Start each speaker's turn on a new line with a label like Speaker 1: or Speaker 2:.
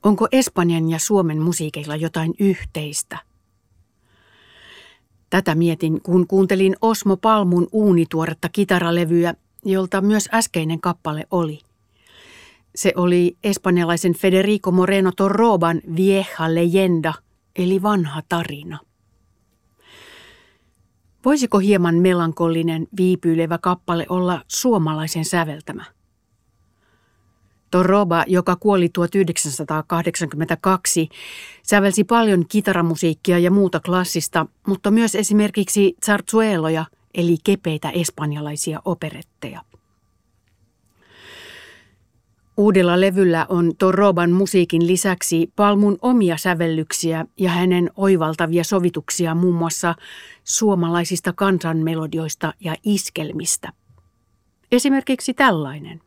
Speaker 1: Onko Espanjan ja Suomen musiikeilla jotain yhteistä? Tätä mietin, kun kuuntelin Osmo Palmun uunituoretta kitaralevyä, jolta myös äskeinen kappale oli. Se oli espanjalaisen Federico Moreno Torroban Vieja Leyenda, eli vanha tarina. Voisiko hieman melankolinen, viipyilevä kappale olla suomalaisen säveltämä? Torroba, joka kuoli 1982, sävelsi paljon kitaramusiikkia ja muuta klassista, mutta myös esimerkiksi zarzueloja, eli kepeitä espanjalaisia operetteja. Uudella levyllä on Torroban musiikin lisäksi Palmun omia sävellyksiä ja hänen oivaltavia sovituksia muun muassa suomalaisista kansanmelodioista ja iskelmistä. Esimerkiksi tällainen.